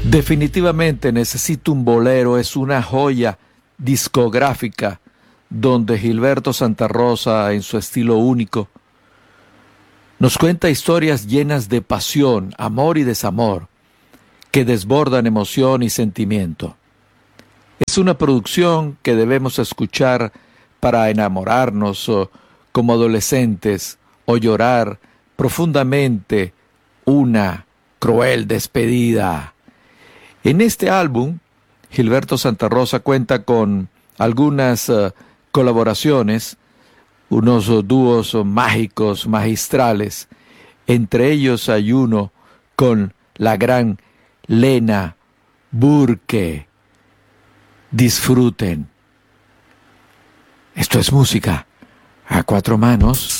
Definitivamente Necesito un bolero es una joya discográfica donde Gilberto Santa Rosa, en su estilo único, nos cuenta historias llenas de pasión, amor y desamor, que desbordan emoción y sentimiento. Es una producción que debemos escuchar para enamorarnos como adolescentes o llorar profundamente una cruel despedida. En este álbum, Gilberto Santa Rosa cuenta con algunas colaboraciones, unos dúos mágicos, magistrales. Entre ellos hay uno con la gran Lena Burke. Disfruten. Esto es música a cuatro manos.